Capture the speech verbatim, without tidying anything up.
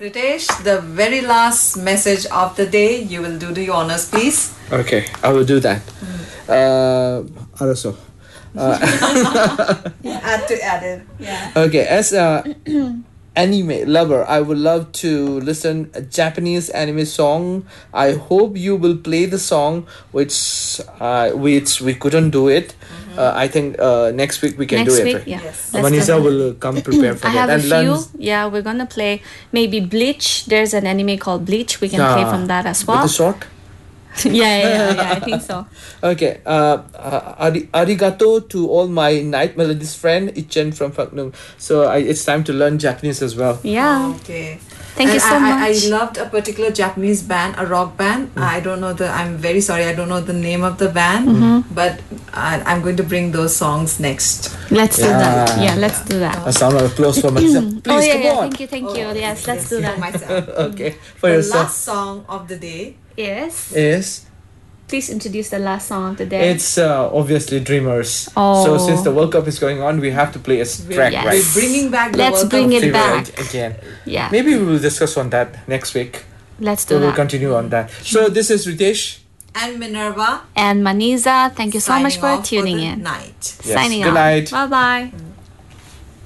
Ritesh, the very last message of the day, you will do the honors, please. Okay, I will do that. Uh, also, uh, Add to add it. Yeah. okay, as a anime lover, I would love to listen a Japanese anime song. I hope you will play the song, which uh, which we couldn't do it. Uh, I think uh, next week we can Next do week, it. Right? yeah. Yes. Let's Manisa do it. will come prepared for I that. have a And few. learn Yeah, we're gonna play maybe Bleach. There's an anime called Bleach. We can play Ah, from that as with well. the sword. yeah, yeah, yeah, yeah, I think so. Okay. Uh, uh, ari- arigato to all my Night Melodies friend Ichen from Phaknung. So I, it's time to learn Japanese as well. Yeah. Okay. Thank And you so I, I, much. I loved a particular Japanese band, a rock band. I don't know the. I'm very sorry. I don't know the name of the band, Mm-hmm. but I, I'm going to bring those songs next. Let's do that. Yeah. Yeah, let's do that. A sound of applause for Manisa. Please oh yeah, come yeah. on. Thank you, thank you. Oh, Yes, let's do For that. myself. Okay. For The yourself last song of the day. Yes. is Please introduce the last song of the day. it's uh, obviously Dreamers. Oh. So since the World Cup is going on, we have to play a s- We're, track, Yes. right? we're bringing back the Let's World bring Cup it fever. back. Right, again. yeah. Maybe we will discuss on that next week. Let's We do will that. continue on that. So this is Ritesh. And Minerva. And Maniza, thank you so much signing for off tuning the in. Night. Yes. Signing Good off. night. Bye bye.